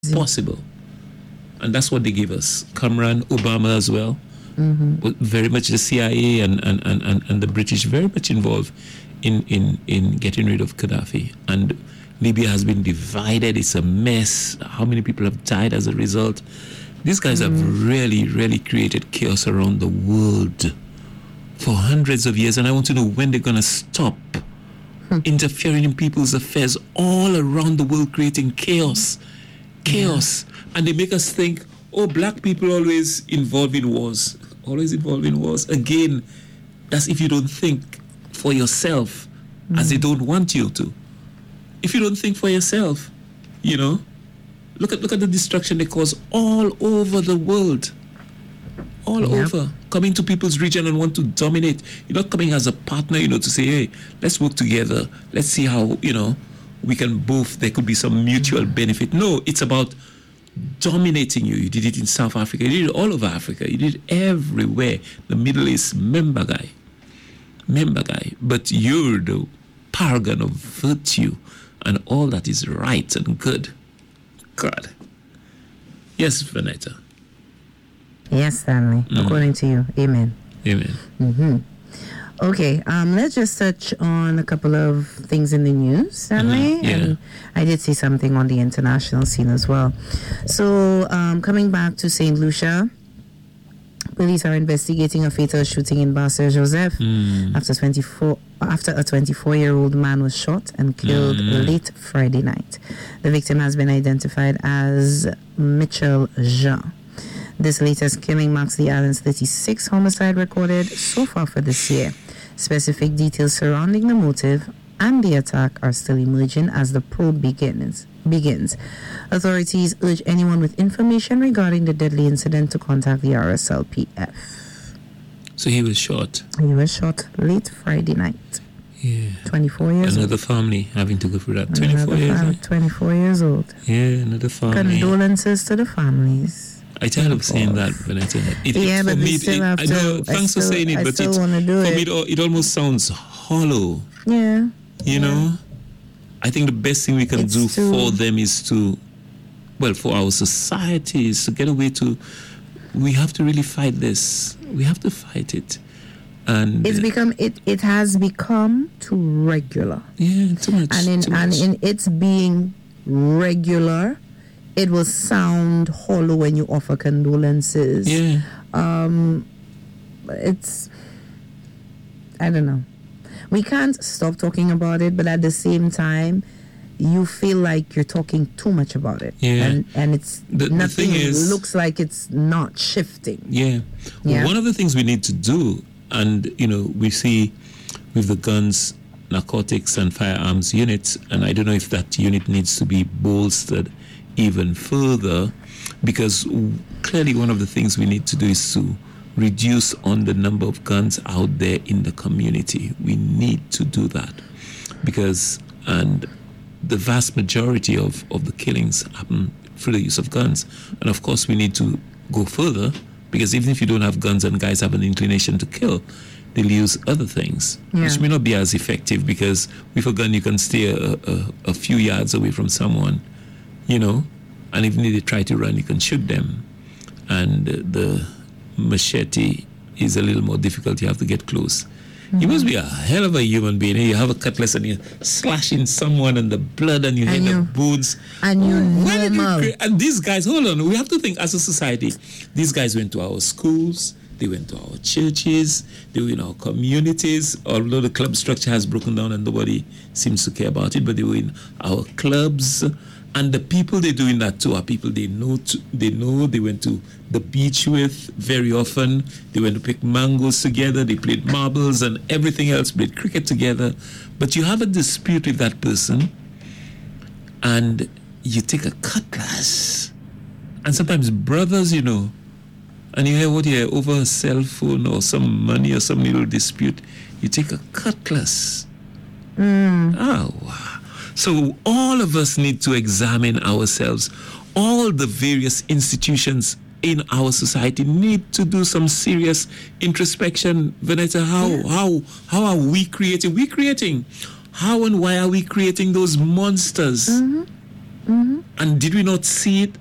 possible. And that's what they give us. Cameron, Obama as well. Very much the CIA and the British very much involved in getting rid of Gaddafi. And Libya has been divided. It's a mess. How many people have died as a result? These guys have really, really created chaos around the world for hundreds of years. And I want to know when they're going to stop interfering in people's affairs all around the world, creating chaos. And they make us think, oh, black people always involved in wars. Again, that's if you don't think for yourself, as they don't want you to. If you don't think for yourself, look at the destruction they cause all over the world. All over. Coming to people's region and want to dominate. You're not coming as a partner, to say, hey, let's work together. Let's see how, we can both, there could be some mutual benefit. No, it's about dominating you. You did it in South Africa. You did it all over Africa. You did it everywhere. The Middle East, member guy. But you're the paragon of virtue and all that is right and good. God. Yes, Vanetta. Yes, Stanley. According to you. Amen. Okay, let's just touch on a couple of things in the news, Stanley. And I did see something on the international scene as well. So, coming back to St. Lucia, police are investigating a fatal shooting in Barcer Joseph after a 24-year-old man was shot and killed late Friday night. The victim has been identified as Mitchell Jean. This latest killing marks the island's 36th homicide recorded so far for this year. Specific details surrounding the motive and the attack are still emerging as the probe begins. Authorities urge anyone with information regarding the deadly incident to contact the RSLPF. So he was shot? He was shot late Friday night. Yeah. 24 years Another old. family having to go through that. 24 years. 24 years old. Yeah, another family. Condolences to the families. I tired of saying that, Vanetta. But we still have to. Thanks for saying it, but for me, it almost sounds hollow. Yeah. I think the best thing we can do for them is to, for our society, is to get away to. We have to really fight this. We have to fight it, and it has become too regular. Yeah, too much. And in its being regular, it will sound hollow when you offer condolences. Yeah. It's, I don't know. We can't stop talking about it, but at the same time, you feel like you're talking too much about it. Yeah. And it's nothing looks like it's not shifting. Yeah. One of the things we need to do, and we see with the guns, narcotics and firearms units, and I don't know if that unit needs to be bolstered even further, because clearly one of the things we need to do is to reduce on the number of guns out there in the community. We need to do that and the vast majority of the killings happen through the use of guns. And of course we need to go further, because even if you don't have guns and guys have an inclination to kill, they'll use other things, which may not be as effective, because with a gun you can stay a few yards away from someone, and even if they try to run, you can shoot them. And the machete is a little more difficult. You have to get close. You must be a hell of a human being. You have a cutlass and you're slashing someone and the blood and you hit the bones. And and these guys, hold on, we have to think as a society. These guys went to our schools, they went to our churches, they were in our communities, although the club structure has broken down and nobody seems to care about it, but they were in our clubs. And the people they're doing that to are people they know, they went to the beach with very often. They went to pick mangoes together. They played marbles and everything else, played cricket together. But you have a dispute with that person and you take a cutlass. And sometimes brothers, and you hear over a cell phone or some money or some little dispute, you take a cutlass. Oh, wow. So all of us need to examine ourselves. All the various institutions in our society need to do some serious introspection. Vanetta, how are we creating? How and why are we creating those monsters? Mm-hmm. And did we not see it